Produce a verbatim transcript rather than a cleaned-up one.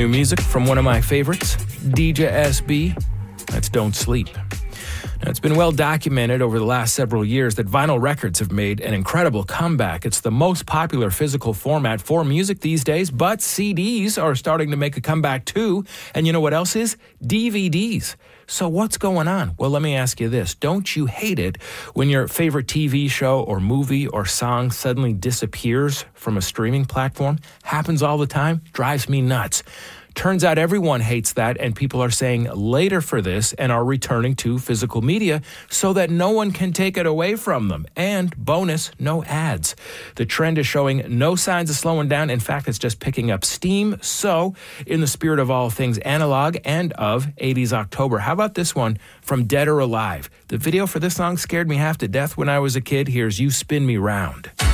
New music from one of my favorites, D J S B. That's Don't Sleep. Now, it's been well documented over the last several years that vinyl records have made an incredible comeback. It's the most popular physical format for music these days, but C Ds are starting to make a comeback too. And you know what else is? D V Ds. So what's going on? Well, let me ask you this. Don't you hate it when your favorite T V show or movie or song suddenly disappears from a streaming platform? Happens all the time. Drives me nuts. Turns out everyone hates that, and people are saying later for this and are returning to physical media so that no one can take it away from them. And bonus, no ads. The trend is showing no signs of slowing down. In fact, it's just picking up steam. So, in the spirit of all things analog and of eighties October, how about this one from Dead or Alive? The video for this song scared me half to death when I was a kid. Here's You Spin Me Round.